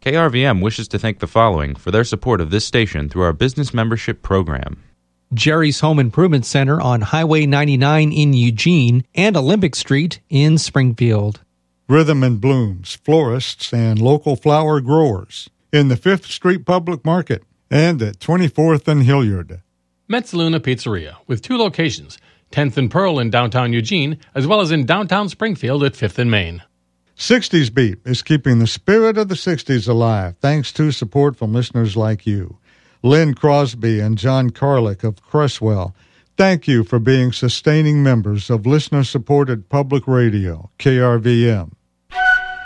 KRVM wishes to thank the following for their support of this station through our business membership program. Jerry's Home Improvement Center on Highway 99 in Eugene and Olympic Street in Springfield. Rhythm and Blooms, florists and local flower growers in the 5th Street Public Market and at 24th and Hilliard. Metzaluna Pizzeria with 2 locations, 10th and Pearl in downtown Eugene, as well as in downtown Springfield at 5th and Main. 60s Beat is keeping the spirit of the 60s alive thanks to support from listeners like you. Lynn Crosby and John Carlick of Cresswell, thank you for being sustaining members of listener-supported public radio, KRVM.